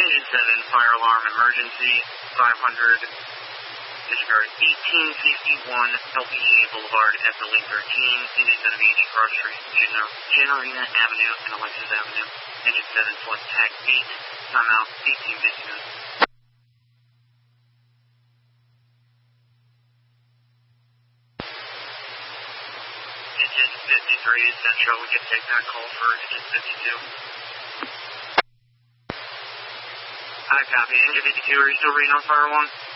Engine 7, fire alarm emergency, 500, disregard 1851, LPA Boulevard, Link 13, Engine 7 AG Cross Street, Generina Avenue, and Alexis Avenue. Engine 7 select tag 8, timeout 1852. Engine 53 Central, we can take that call for Engine 52. Hi, copy. Engine 52, are you still reading on fire alarm?